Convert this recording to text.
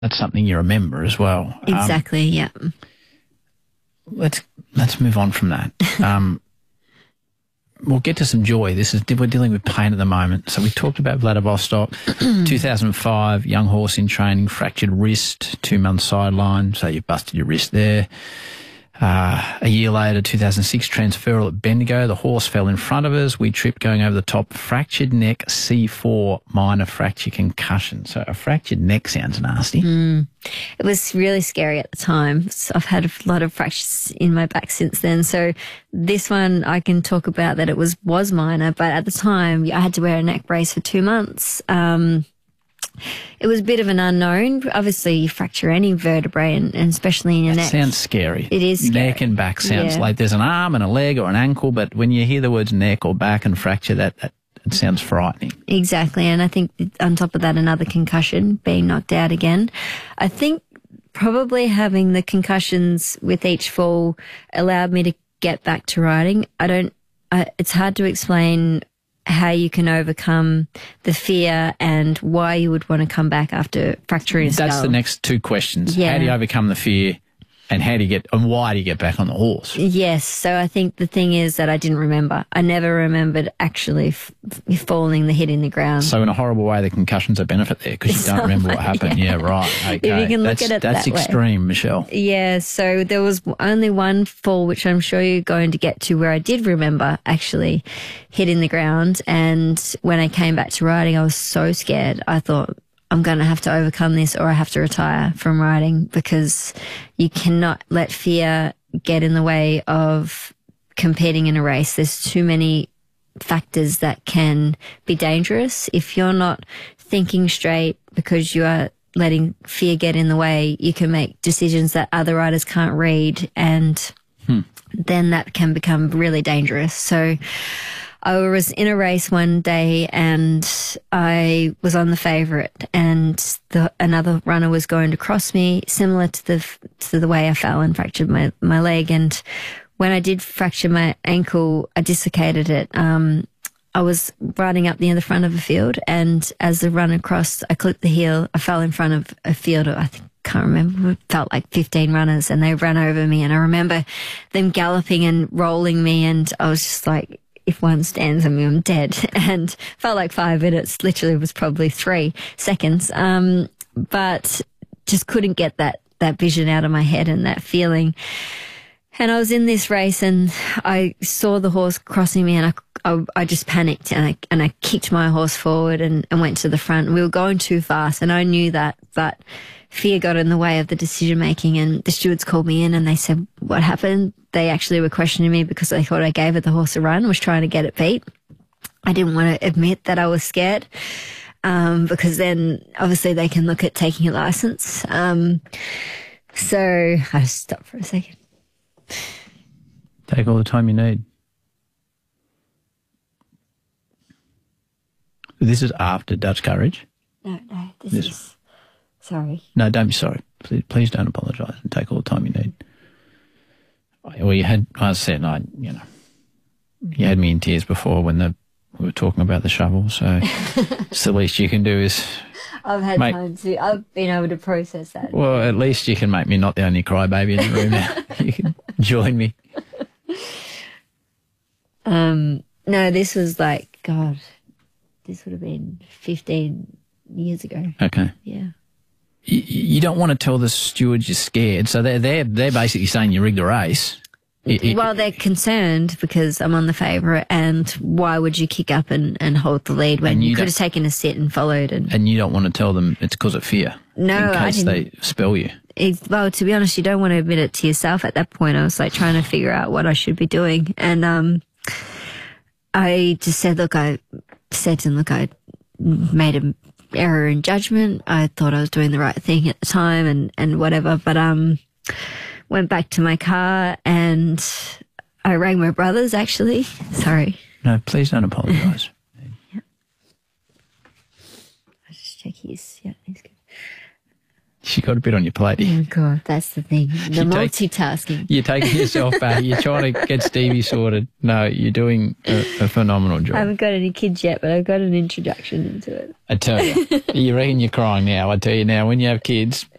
That's something you remember as well. Exactly, yeah. Let's move on from that. We'll get to some joy. We're dealing with pain at the moment. So we talked about Vladivostok, 2005, young horse in training, fractured wrist, 2 months sideline. So you busted your wrist there. A year later, 2006, transferal at Bendigo. The horse fell in front of us. We tripped going over the top. Fractured neck, C4, minor fracture, concussion. So a fractured neck sounds nasty. It was really scary at the time. So I've had a lot of fractures in my back since then. So this one I can talk about that it was minor, but at the time I had to wear a neck brace for 2 months. It was a bit of an unknown. Obviously, you fracture any vertebrae, and especially in your neck. Sounds scary. It is scary. Neck and back sounds like there's an arm and a leg or an ankle, but when you hear the words neck or back and fracture, that it sounds frightening. Exactly, and I think on top of that, another concussion, being knocked out again. I think probably having the concussions with each fall allowed me to get back to riding. It's hard to explain how you can overcome the fear and why you would want to come back after fracturing a skull. That's the next two questions. Yeah. How do you overcome the fear and why do you get back on the horse? Yes. So I think the thing is that I didn't remember. I never remembered actually falling, the hitting the ground. So in a horrible way, the concussion's a benefit there because you don't remember what happened. Yeah, right. Okay. If you can look at it that's that way. extreme, Michelle. Yeah. So there was only one fall, which I'm sure you're going to get to, where I did remember actually hitting the ground. And when I came back to riding, I was so scared. I thought, I'm going to have to overcome this or I have to retire from riding, because you cannot let fear get in the way of competing in a race. There's too many factors that can be dangerous. If you're not thinking straight because you are letting fear get in the way, you can make decisions that other riders can't read, and then that can become really dangerous. So I was in a race one day and I was on the favourite, and another runner was going to cross me, similar to the way I fell and fractured my leg. And when I did fracture my ankle, I dislocated it. I was riding up near the front of a field, and as the runner crossed, I clipped the heel. I fell in front of a field of, can't remember, it felt like 15 runners, and they ran over me. And I remember them galloping and rolling me, and I was just like, if one stands on me, I'm dead. And felt like 5 minutes, literally was probably 3 seconds. But just couldn't get that vision out of my head and that feeling. And I was in this race and I saw the horse crossing me, and I just panicked, and I kicked my horse forward and went to the front. We were going too fast, and I knew that, but fear got in the way of the decision making, and the stewards called me in and they said, what happened? They actually were questioning me because they thought I gave the horse a run, was trying to get it beat. I didn't want to admit that I was scared, because then obviously they can look at taking a license. So I just stopped for a second. Take all the time you need. This is after Dutch Courage? No, this is... Sorry. No, don't be sorry. Please don't apologise and take all the time you need. Well, you had me in tears before when we were talking about the shovel, so it's the least you can do is... I've had time to... I've been able to process that. Well, at least you can make me not the only crybaby in the room now. You can join me. No, this was like, God, this would have been 15 years ago. Okay. Yeah. You don't want to tell the stewards you're scared, so they're basically saying you rigged the race. Well, they're concerned because I'm on the favourite, and why would you kick up and hold the lead when you could have taken a sit and followed? And you don't want to tell them it's because of fear. No, in case they spell you. Well, to be honest, you don't want to admit it to yourself at that point. I was like trying to figure out what I should be doing, and I just said, I made an error in judgment. I thought I was doing the right thing at the time and whatever, but went back to my car and I rang my brothers, actually. Sorry. No, please don't apologise. Yeah. I'll just check his. Yeah, he's good. You got a bit on your plate. Oh, God, that's the thing. The multitasking. You're taking yourself back. You're trying to get Stevie sorted. No, you're doing a phenomenal job. I haven't got any kids yet, but I've got an introduction into it. I tell you, you reckon you're crying now. I tell you now, when you have kids,